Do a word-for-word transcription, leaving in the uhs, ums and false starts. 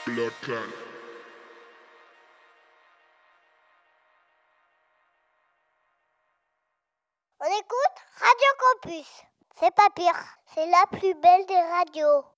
Blood clot. On écoute Radio Campus. C'est pas pire, c'est la plus belle des radios.